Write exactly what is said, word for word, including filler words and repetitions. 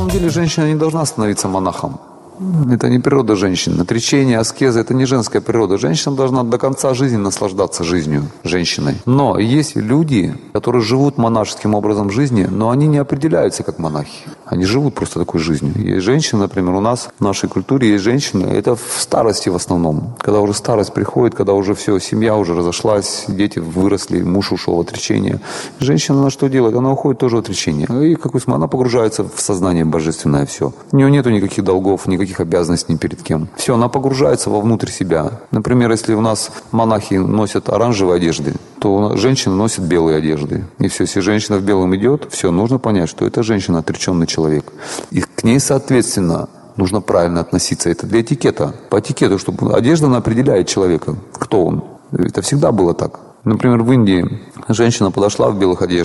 самом деле женщина не должна становиться монахом. Это не природа женщин. Отречение, аскеза – это не женская природа. Женщина должна до конца жизни наслаждаться жизнью женщиной. Но есть люди, которые живут монашеским образом жизни, но они не определяются как монахи. Они живут просто такой жизнью. Есть женщины, например, у нас в нашей культуре есть женщины, это в старости в основном. Когда уже старость приходит, когда уже все, семья уже разошлась, дети выросли, муж ушел в отречение. Женщина, она что делает? Она уходит тоже в отречение. И, как вы смотрите, она погружается в сознание божественное все. У нее нету никаких долгов, никаких обязанностей ни перед кем. Все, она погружается вовнутрь себя. Например, если у нас монахи носят оранжевые одежды, то женщины носят белые одежды. И все, если женщина в белом идет, все, нужно понять, что это женщина отреченный человек. И к ней, соответственно, нужно правильно относиться. Это для этикета. По этикету, чтобы одежда она определяет человека, кто он. Это всегда было так. Например, в Индии женщина подошла в белых одеждах.